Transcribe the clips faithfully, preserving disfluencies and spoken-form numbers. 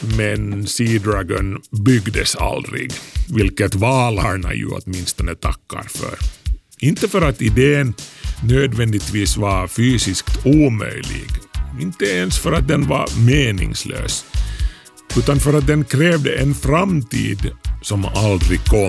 men Sea Dragon byggdes aldrig, vilket valarna ju åtminstone tackar för. Inte för att idén nödvändigtvis var fysiskt omöjlig, inte ens för att den var meningslös, utan för att den krävde en framtid som aldrig kom.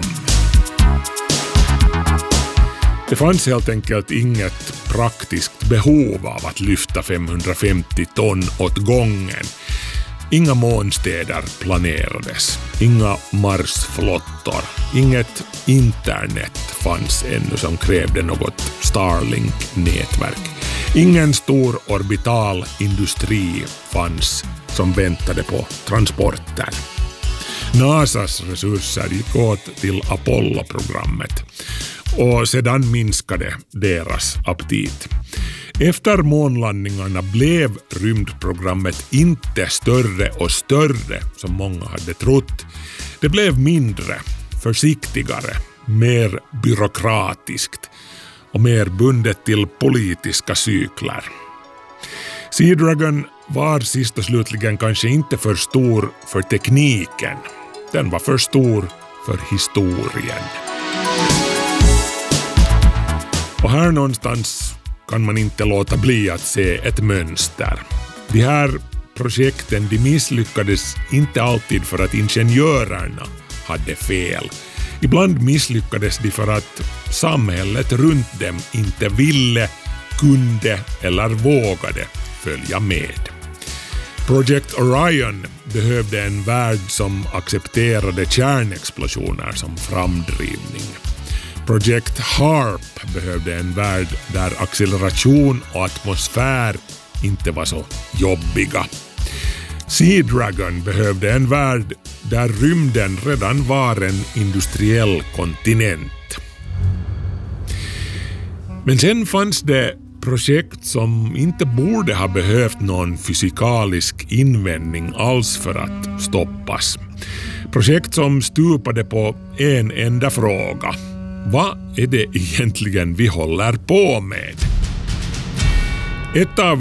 Det fanns helt enkelt inget praktiskt behov av att lyfta femhundrafemtio ton åt gången. Inga månstäder planerades, inga Marsflottor, inget internet fanns ännu som krävde något Starlink-nätverk. Ingen stor orbital industri fanns som väntade på transporter. NASAs resurser gick åt till Apollo-programmet och sedan minskade deras aptit. Efter månlandningarna blev rymdprogrammet inte större och större som många hade trott. Det blev mindre, försiktigare, mer byråkratiskt och mer bundet till politiska cykler. Sea Dragon var sist och slutligen kanske inte för stor för tekniken. Den var för stor för historien. Och här någonstans kan man inte låta bli att se ett mönster. De här projekten de misslyckades inte alltid för att ingenjörerna hade fel. Ibland misslyckades de för att samhället runt dem inte ville, kunde eller vågade följa med. Project Orion behövde en värld som accepterade kärnexplosioner som framdrivning. Project HARP behövde en värld där acceleration och atmosfär inte var så jobbiga. Sea Dragon behövde en värld där rymden redan var en industriell kontinent. Men sen fanns det projekt som inte borde ha behövt någon fysikalisk invändning alls för att stoppas. Projekt som stupade på en enda fråga. Vad är det egentligen vi håller på med? Ett av